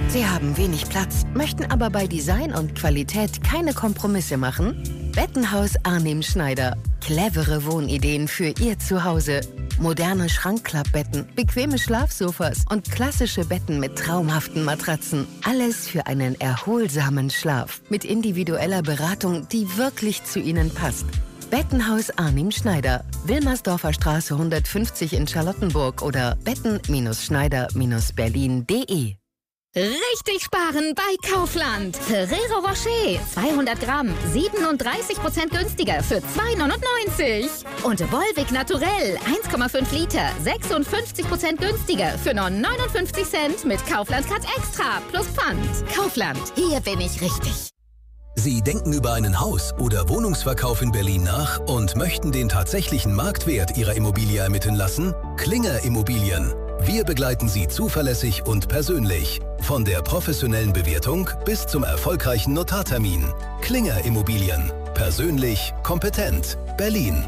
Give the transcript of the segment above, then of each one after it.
Sie haben wenig Platz, möchten aber bei Design und Qualität keine Kompromisse machen? Bettenhaus Arnim Schneider. Clevere Wohnideen für Ihr Zuhause. Moderne Schrankklappbetten, bequeme Schlafsofas und klassische Betten mit traumhaften Matratzen. Alles für einen erholsamen Schlaf. Mit individueller Beratung, die wirklich zu Ihnen passt. Bettenhaus Arnim Schneider. Wilmersdorfer Straße 150 in Charlottenburg oder betten-schneider-berlin.de. Richtig sparen bei Kaufland. Ferrero Rocher 200 Gramm, 37% günstiger für 2,99. Und Volvic Naturell 1,5 Liter, 56% günstiger für nur 59 Cent mit Kaufland Cut Extra plus Pfand. Kaufland, hier bin ich richtig. Sie denken über einen Haus- oder Wohnungsverkauf in Berlin nach und möchten den tatsächlichen Marktwert Ihrer Immobilie ermitteln lassen? Klinger Immobilien. Wir begleiten Sie zuverlässig und persönlich. Von der professionellen Bewertung bis zum erfolgreichen Notartermin. Klinger Immobilien. Persönlich, kompetent. Berlin.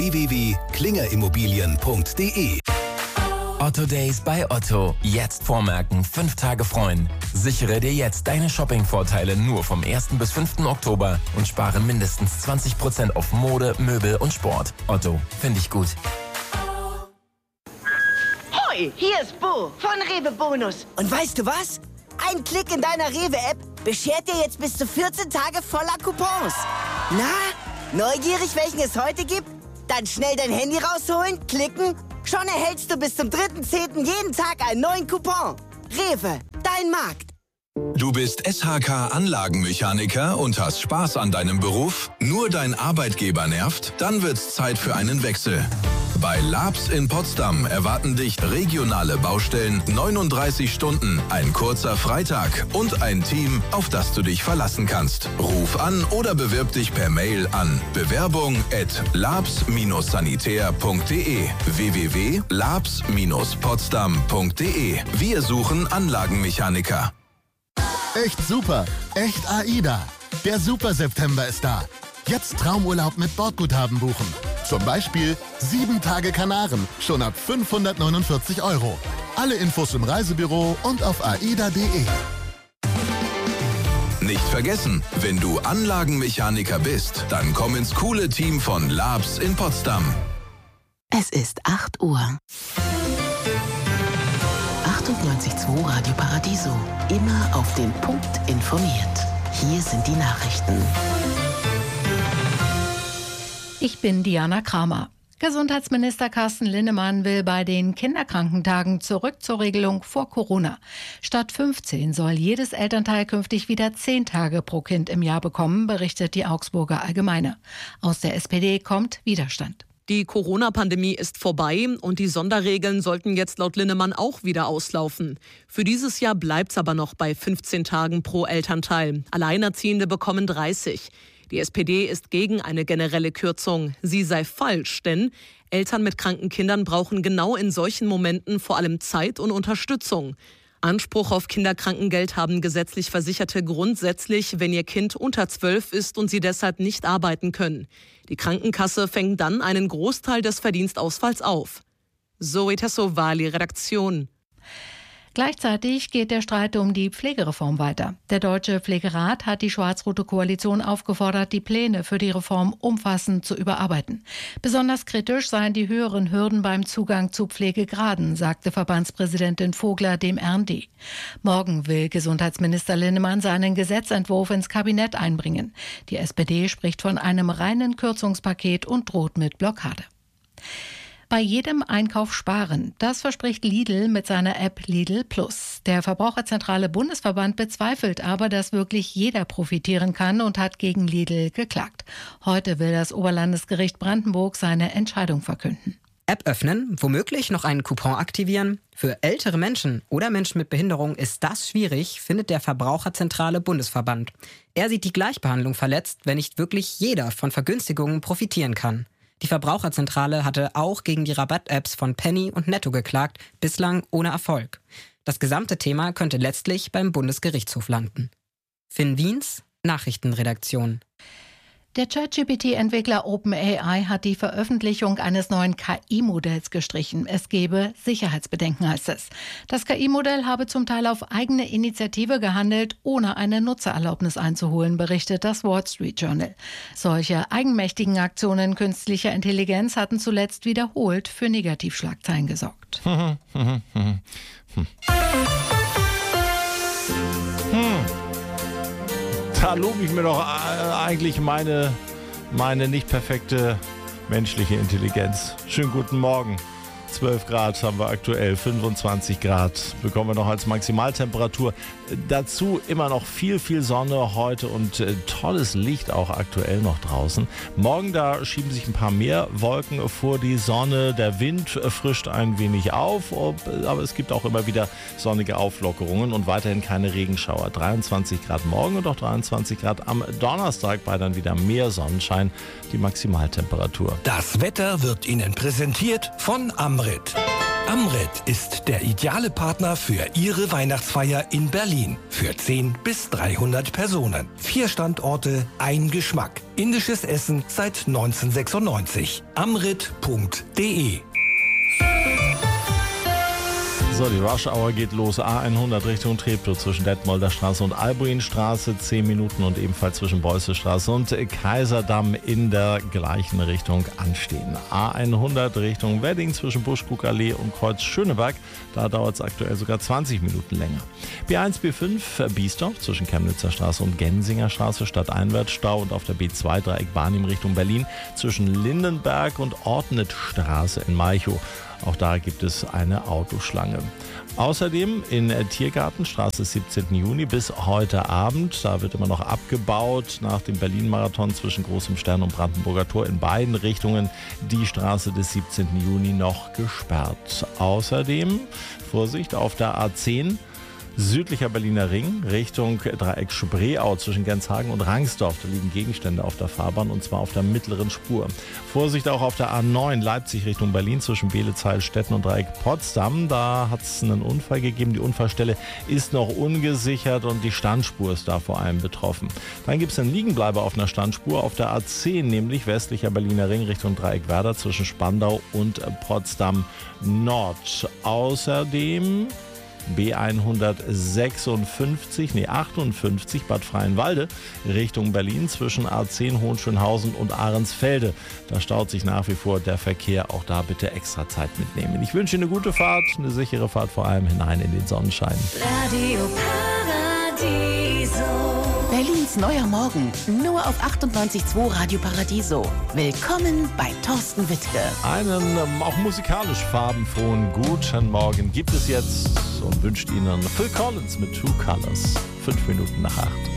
www.klingerimmobilien.de. Otto Days bei Otto. Jetzt vormerken, 5 Tage freuen. Sichere dir jetzt deine Shopping-Vorteile nur vom 1. bis 5. Oktober und spare mindestens 20% auf Mode, Möbel und Sport. Otto, finde ich gut. Hoi, hier ist Bo von Rewe Bonus. Und weißt du was? Ein Klick in deiner Rewe-App beschert dir jetzt bis zu 14 Tage voller Coupons. Na, neugierig, welchen es heute gibt? Dann schnell dein Handy rausholen, klicken. Schon erhältst du bis zum 3.10. jeden Tag einen neuen Coupon. Rewe, dein Markt. Du bist SHK-Anlagenmechaniker und hast Spaß an deinem Beruf? Nur dein Arbeitgeber nervt? Dann wird's Zeit für einen Wechsel. Bei Labs in Potsdam erwarten dich regionale Baustellen, 39 Stunden, ein kurzer Freitag und ein Team, auf das du dich verlassen kannst. Ruf an oder bewirb dich per Mail an bewerbung@labs-sanitär.de www.labs-potsdam.de. Wir suchen Anlagenmechaniker. Echt super, echt AIDA. Der Super September ist da. Jetzt Traumurlaub mit Bordguthaben buchen. Zum Beispiel 7 Tage Kanaren, schon ab 549 €. Alle Infos im Reisebüro und auf aida.de. Nicht vergessen, wenn du Anlagenmechaniker bist, dann komm ins coole Team von Labs in Potsdam. Es ist 8 Uhr. 98.2 Radio Paradiso. Immer auf den Punkt informiert. Hier sind die Nachrichten. Ich bin Diana Kramer. Gesundheitsminister Carsten Linnemann will bei den Kinderkrankentagen zurück zur Regelung vor Corona. Statt 15 soll jedes Elternteil künftig wieder 10 Tage pro Kind im Jahr bekommen, berichtet die Augsburger Allgemeine. Aus der SPD kommt Widerstand. Die Corona-Pandemie ist vorbei und die Sonderregeln sollten jetzt laut Linnemann auch wieder auslaufen. Für dieses Jahr bleibt es aber noch bei 15 Tagen pro Elternteil. Alleinerziehende bekommen 30. Die SPD ist gegen eine generelle Kürzung. Sie sei falsch, denn Eltern mit kranken Kindern brauchen genau in solchen Momenten vor allem Zeit und Unterstützung. Anspruch auf Kinderkrankengeld haben gesetzlich Versicherte grundsätzlich, wenn ihr Kind unter 12 ist und sie deshalb nicht arbeiten können. Die Krankenkasse fängt dann einen Großteil des Verdienstausfalls auf. Zoe Tassovali, Redaktion. Gleichzeitig geht der Streit um die Pflegereform weiter. Der Deutsche Pflegerat hat die schwarz-rote Koalition aufgefordert, die Pläne für die Reform umfassend zu überarbeiten. Besonders kritisch seien die höheren Hürden beim Zugang zu Pflegegraden, sagte Verbandspräsidentin Vogler dem RND. Morgen will Gesundheitsminister Linnemann seinen Gesetzentwurf ins Kabinett einbringen. Die SPD spricht von einem reinen Kürzungspaket und droht mit Blockade. Bei jedem Einkauf sparen. Das verspricht Lidl mit seiner App Lidl Plus. Der Verbraucherzentrale Bundesverband bezweifelt aber, dass wirklich jeder profitieren kann und hat gegen Lidl geklagt. Heute will das Oberlandesgericht Brandenburg seine Entscheidung verkünden. App öffnen, womöglich noch einen Coupon aktivieren. Für ältere Menschen oder Menschen mit Behinderung ist das schwierig, findet der Verbraucherzentrale Bundesverband. Er sieht die Gleichbehandlung verletzt, wenn nicht wirklich jeder von Vergünstigungen profitieren kann. Die Verbraucherzentrale hatte auch gegen die Rabatt-Apps von Penny und Netto geklagt, bislang ohne Erfolg. Das gesamte Thema könnte letztlich beim Bundesgerichtshof landen. Finn Wiens, Nachrichtenredaktion. Der ChatGPT-Entwickler OpenAI hat die Veröffentlichung eines neuen KI-Modells gestrichen. Es gebe Sicherheitsbedenken, heißt es. Das KI-Modell habe zum Teil auf eigene Initiative gehandelt, ohne eine Nutzererlaubnis einzuholen, berichtet das Wall Street Journal. Solche eigenmächtigen Aktionen künstlicher Intelligenz hatten zuletzt wiederholt für Negativschlagzeilen gesorgt. Da lobe ich mir doch eigentlich meine nicht perfekte menschliche Intelligenz. Schönen guten Morgen. 12 Grad haben wir aktuell, 25 Grad bekommen wir noch als Maximaltemperatur. Dazu immer noch viel Sonne heute und tolles Licht auch aktuell noch draußen. Morgen, da schieben sich ein paar mehr Wolken vor die Sonne. Der Wind frischt ein wenig auf, aber es gibt auch immer wieder sonnige Auflockerungen und weiterhin keine Regenschauer. 23 Grad morgen und auch 23 Grad am Donnerstag bei dann wieder mehr Sonnenschein, die Maximaltemperatur. Das Wetter wird Ihnen präsentiert von Amrit. Amrit ist der ideale Partner für Ihre Weihnachtsfeier in Berlin. Für 10 bis 300 Personen. 4 Standorte, ein Geschmack. Indisches Essen seit 1996. Amrit.de. So, die Rush Hour geht los. A100 Richtung Treptow zwischen Detmolder Straße und Albuinstraße 10 Minuten und ebenfalls zwischen Beussestraße und Kaiserdamm in der gleichen Richtung anstehen. A100 Richtung Wedding zwischen Buschkuckallee und Kreuz Schöneberg. Da dauert es aktuell sogar 20 Minuten länger. B1, B5 Biesdorf zwischen Chemnitzer Straße und Gensinger Straße stadteinwärts Stau und auf der B2 Dreieck Barnim Richtung Berlin zwischen Lindenberg und Ortnitstraße in Malchow. Auch da gibt es eine Autoschlange. Außerdem in Tiergartenstraße 17. Juni bis heute Abend. Da wird immer noch abgebaut nach dem Berlin-Marathon zwischen Großem Stern und Brandenburger Tor. In beiden Richtungen die Straße des 17. Juni noch gesperrt. Außerdem Vorsicht auf der A10. Südlicher Berliner Ring, Richtung Dreieck Spreeau zwischen Genshagen und Rangsdorf. Da liegen Gegenstände auf der Fahrbahn und zwar auf der mittleren Spur. Vorsicht auch auf der A9 Leipzig Richtung Berlin zwischen Beelitz-Heilstätten und Dreieck Potsdam. Da hat es einen Unfall gegeben. Die Unfallstelle ist noch ungesichert und die Standspur ist da vor allem betroffen. Dann gibt es einen Liegenbleiber auf einer Standspur auf der A10, nämlich westlicher Berliner Ring Richtung Dreieck Werder zwischen Spandau und Potsdam Nord. Außerdem B158 Bad Freienwalde Richtung Berlin zwischen A10 Hohenschönhausen und Ahrensfelde. Da staut sich nach wie vor der Verkehr. Auch da bitte extra Zeit mitnehmen. Ich wünsche Ihnen eine gute Fahrt, eine sichere Fahrt, vor allem hinein in den Sonnenschein. Radio Paradiso. Berlins neuer Morgen. Nur auf 98.2 Radio Paradiso. Willkommen bei Thorsten Wittke. Einen auch musikalisch farbenfrohen guten Morgen gibt es jetzt und wünscht Ihnen Phil Collins mit Two Colors. 5 Minuten nach 8.